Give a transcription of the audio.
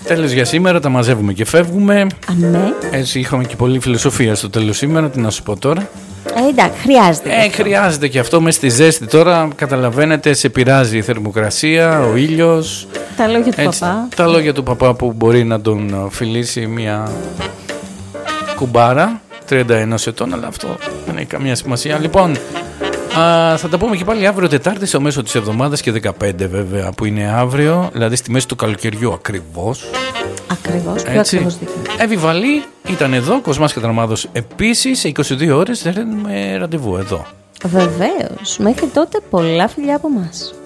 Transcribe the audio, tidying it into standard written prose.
Τέλος για σήμερα, τα μαζεύουμε και φεύγουμε. Αμέ. Έτσι είχαμε και πολλή φιλοσοφία στο τέλος σήμερα, τι να σου πω τώρα. Εντάξει, χρειάζεται. Χρειάζεται και αυτό μέσα στη ζέστη τώρα, καταλαβαίνετε, σε πειράζει η θερμοκρασία, ο ήλιος. Τα λόγια του παπά. Τα λόγια του παπά που μπορεί να τον φιλήσει μια κουμπάρα 31 ετών, αλλά αυτό δεν έχει καμία σημασία. Λοιπόν, θα τα πούμε και πάλι αύριο Τετάρτη στο μέσο της εβδομάδας και 15 βέβαια που είναι αύριο, δηλαδή στη μέση του καλοκαιριού ακριβώς. Ακριβώς, πιο ακριβώς δίκιο. Εύη Βαλή ήταν εδώ, Κοσμάς Κατραμάδος επίσης, σε 22 ώρες δίνουμε ραντεβού εδώ. Βεβαίως, μέχρι τότε πολλά φιλιά από μας.